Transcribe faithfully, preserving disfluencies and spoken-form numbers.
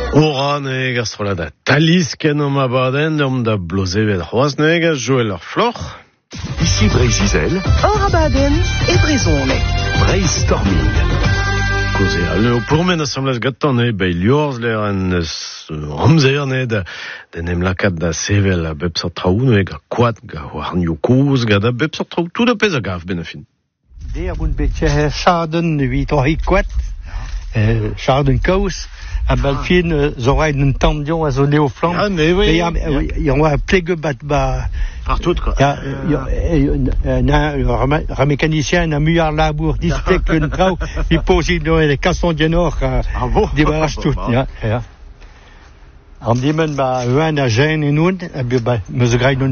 Oran e gastrola da talisken om abaden om da blozevet c'hoazneg a joel ar floc'h. Ici Brézizel. Or abaden e brezhoneg. Brainstorming. Koze al neo pourmen assemblaz gatan e bei liorz ler en amzer ne da den em lakat da sevel a bep sa traoù e ga kwad ga warnio koz ga da bep sa traoù tout da pez a gav ben a fin. De a boun betje chaden evit o hik kwad, chaden kaous, a bal fin zo raid un tamdion a zo neo flam. Ah, mais oui. Y'en a plege bat ba... Partout, quoi. Un mécanicien a mu ar labour displek un trao, il pose les cassons dienor, débarrasse tout. Am dimen ba un a jen en un, a be ba meus graid